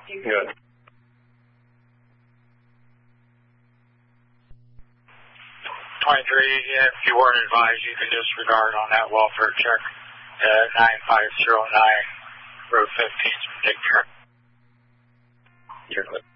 Good. 23, if you weren't advised, you can disregard on that welfare check at 9509 Road 15. Take care. You're good.